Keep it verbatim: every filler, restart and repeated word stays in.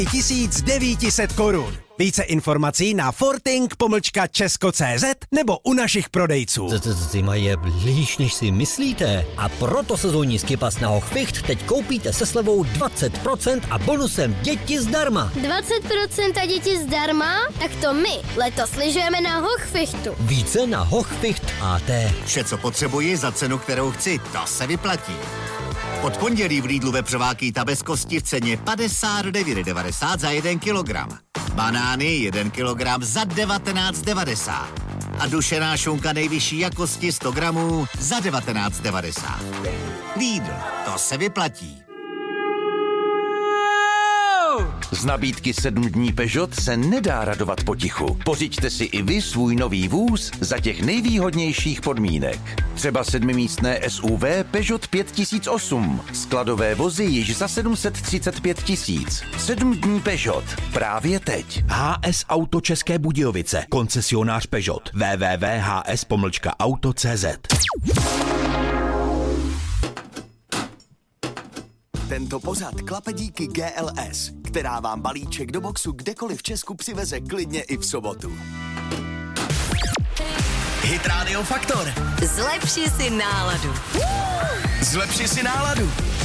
tisíc devět set korun. Více informací na forting pomlčka česko tečka cé zet nebo u našich prodejců. Zima je blíž, než si myslíte. A proto sezónní skipas na Hochficht teď koupíte se slevou dvacet procent a bonusem děti zdarma. dvacet procent a děti zdarma? Tak to my letos lyžujeme na Hochfichtu. Více na Hochficht tečka á té. Vše, co potřebuji za cenu, kterou chci, to se vyplatí. Od pondělí v Lidlu vepřová ta bez kosti v ceně padesát devět devadesát za jeden kilogram. Banány jeden kilogram za devatenáct devadesát. A dušená šunka nejvyšší jakosti sto gramů za devatenáct devadesát. Lidl, to se vyplatí. Z nabídky sedm dní Peugeot se nedá radovat potichu. Pořiďte si i vy svůj nový vůz za těch nejvýhodnějších podmínek. Třeba sedmimístné S U V Peugeot pět tisíc osm. Skladové vozy již za sedm set třicet pět tisíc. sedm dní Peugeot. Právě teď. H S Auto České Budějovice. Koncesionář Peugeot. w w w tečka h s pomlčka auto tečka cé zet. Tento pořad klape díky G L S, která vám balíček do boxu kdekoliv v Česku přiveze klidně i v sobotu. Hit Radio Faktor. Zlepši si náladu. Zlepši si náladu.